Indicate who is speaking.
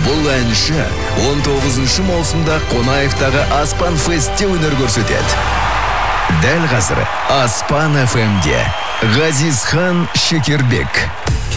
Speaker 1: Бұл әнші 19 маусымда Қонаевтағы Аспан Фестте өнер көрсетеді. Дәл қазір Аспан FM-де Ғазизхан Шекербек.